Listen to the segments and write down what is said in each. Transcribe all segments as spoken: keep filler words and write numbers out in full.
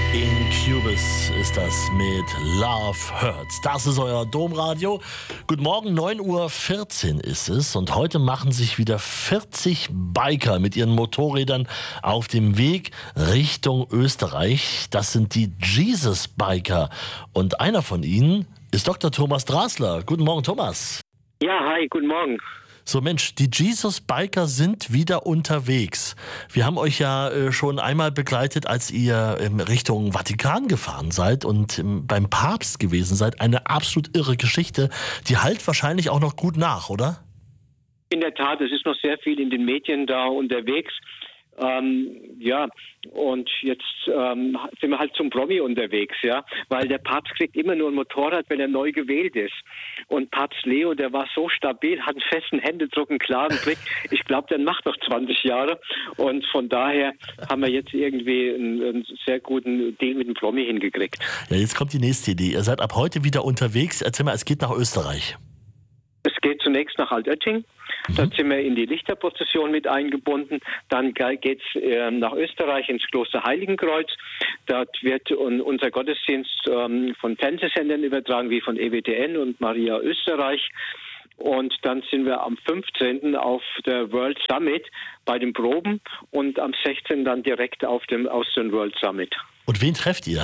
Incubus ist das mit Love Hurts. Das ist euer Domradio. Guten Morgen, neun Uhr vierzehn ist es. Und heute machen sich wieder vierzig Biker mit ihren Motorrädern auf dem Weg Richtung Österreich. Das sind die Jesus Biker. Und einer von ihnen ist Doktor Thomas Drasler. Guten Morgen, Thomas. Ja, hi, guten Morgen. So Mensch, die Jesus Biker sind wieder unterwegs. Wir haben euch ja äh, schon einmal begleitet, als ihr ähm, Richtung Vatikan gefahren seid und ähm, beim Papst gewesen seid. Eine absolut irre Geschichte. Die hallt wahrscheinlich auch noch gut nach, oder? In der Tat, es ist noch sehr viel in den Medien da unterwegs. Ähm, ja, und jetzt ähm, sind wir halt zum Promi unterwegs, ja, weil der Papst kriegt immer nur ein Motorrad, wenn er neu gewählt ist. Und Papst Leo, der war so stabil, hat einen festen Händedruck, einen klaren Blick. Ich glaube, der macht noch zwanzig Jahre. Und von daher haben wir jetzt irgendwie einen, einen sehr guten Deal mit dem Promi hingekriegt. Ja, jetzt kommt die nächste Idee. Ihr seid ab heute wieder unterwegs. Erzähl mal, es geht nach Österreich. Es geht zunächst nach Altötting. Mhm. Da sind wir in die Lichterprozession mit eingebunden. Dann geht es äh, nach Österreich ins Kloster Heiligenkreuz. Dort wird un- unser Gottesdienst ähm, von Fernsehsendern übertragen, wie von E W T N und Maria Österreich. Und dann sind wir am fünfzehnten auf der World Summit bei den Proben und am sechzehnten dann direkt auf dem Austrian World Summit. Und wen trefft ihr?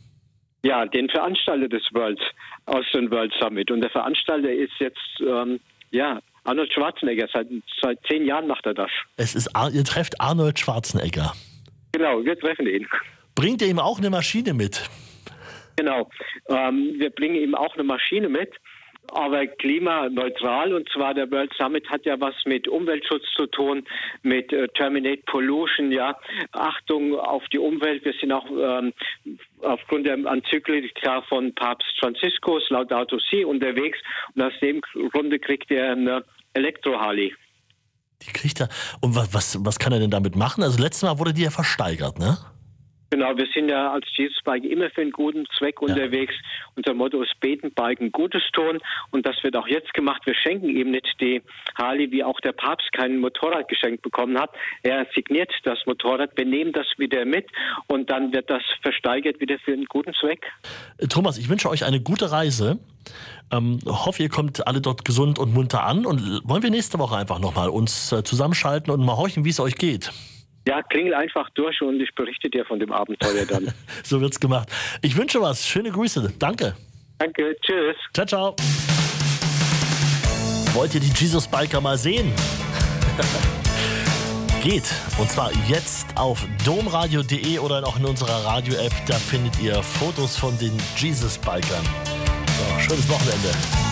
Ja, den Veranstalter des World, Austrian World Summit. Und der Veranstalter ist jetzt, ähm, ja, Arnold Schwarzenegger. Seit, seit zehn Jahren macht er das. Es ist, ihr trefft Arnold Schwarzenegger. Genau, wir treffen ihn. Bringt ihr ihm auch eine Maschine mit? Genau, ähm, wir bringen ihm auch eine Maschine mit, aber klimaneutral. Und zwar der World Summit hat ja was mit Umweltschutz zu tun, mit äh, Terminate Pollution, ja, Achtung auf die Umwelt. Wir sind auch ähm, aufgrund der Enzyklika von Papst Franziskus, Laudato Si, unterwegs. Und aus dem Grunde kriegt er eine Elektro-Harley. Die kriegt er. Und was, was, was kann er denn damit machen? Also letztes Mal wurde die ja versteigert, ne? Genau, wir sind ja als Jesus Bike immer für einen guten Zweck ja. unterwegs. Unser Motto ist Beten, Biken, Gutes tun. Und das wird auch jetzt gemacht. Wir schenken ihm nicht die Harley, wie auch der Papst kein Motorrad geschenkt bekommen hat. Er signiert das Motorrad, wir nehmen das wieder mit und dann wird das versteigert wieder für einen guten Zweck. Thomas, ich wünsche euch eine gute Reise. Ähm, hoffe, ihr kommt alle dort gesund und munter an. Und wollen wir nächste Woche einfach nochmal uns äh, zusammenschalten und mal horchen, wie es euch geht? Ja, klingel einfach durch und ich berichte dir von dem Abenteuer dann. So wird's gemacht. Ich wünsche was. Schöne Grüße. Danke. Danke. Tschüss. Ciao, ciao. Wollt ihr die Jesus Biker mal sehen? Geht. Und zwar jetzt auf domradio punkt de oder auch in unserer Radio-App. Da findet ihr Fotos von den Jesus Bikern. So, schönes Wochenende.